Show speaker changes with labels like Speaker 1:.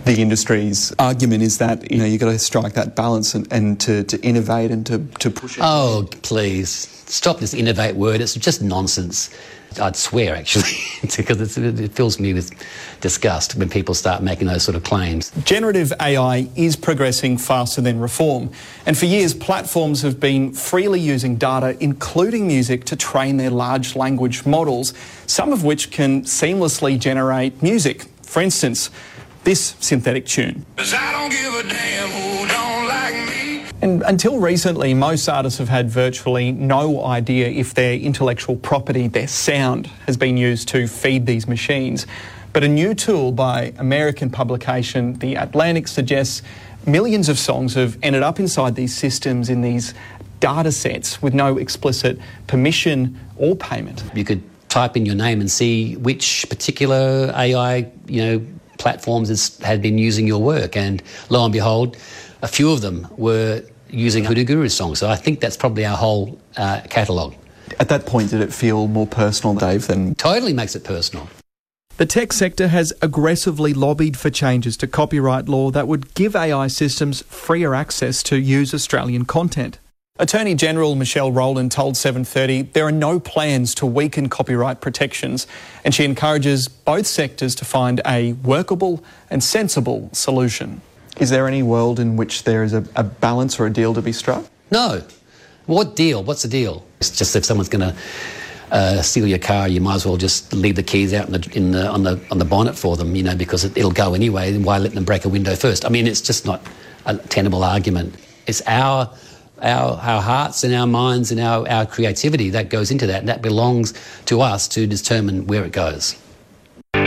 Speaker 1: The industry's argument is that, you've got to strike that balance and to innovate and to push it.
Speaker 2: Oh, please. Stop this innovate word. It's just nonsense. I'd swear, actually, because it fills me with disgust when people start making those sort of claims.
Speaker 3: Generative AI is progressing faster than reform, and for years platforms have been freely using data, including music, to train their large language models, some of which can seamlessly generate music. For instance, this synthetic tune.
Speaker 4: 'Cause I don't give a damn who don't like me.
Speaker 3: And until recently, most artists have had virtually no idea if their intellectual property, their sound, has been used to feed these machines. But a new tool by American publication The Atlantic suggests millions of songs have ended up inside these systems in these data sets with no explicit permission or payment.
Speaker 2: You could type in your name and see which particular AI, platforms had been using your work, and lo and behold, a few of them were using Hoodoo Guru's songs. So I think that's probably our whole catalogue.
Speaker 1: At that point, did it feel more personal, Dave, than...
Speaker 2: Totally makes it personal.
Speaker 3: The tech sector has aggressively lobbied for changes to copyright law that would give AI systems freer access to use Australian content. Attorney General Michelle Rowland told 730 there are no plans to weaken copyright protections, and she encourages both sectors to find a workable and sensible solution.
Speaker 1: Is there any world in which there is a balance or a deal to be struck?
Speaker 2: No. What deal? What's the deal? It's just if someone's going to steal your car, you might as well just leave the keys out on the bonnet for them, because it'll go anyway. Why let them break a window first? I mean, it's just not a tenable argument. It's our hearts and our minds and our creativity that goes into that, and that belongs to us to determine where it goes.